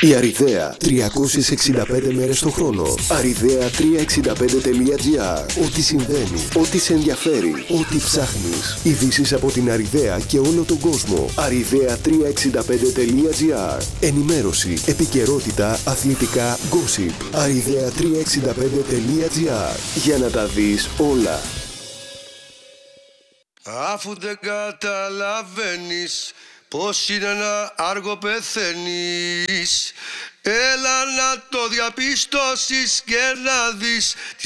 Η Αριδαία, 365 μέρες το χρόνο. Arridea365.gr. Ό,τι συμβαίνει, ό,τι σε ενδιαφέρει, ό,τι ψάχνεις. Ειδήσεις από την Αριδαία και όλο τον κόσμο. Arridea365.gr. Ενημέρωση, επικαιρότητα, αθλητικά, gossip. Arridea365.gr. Για να τα δεις όλα. Αφού δεν καταλαβαίνεις πως είναι να άργο πεθαίνεις, έλα να το διαπιστώσεις και να δεις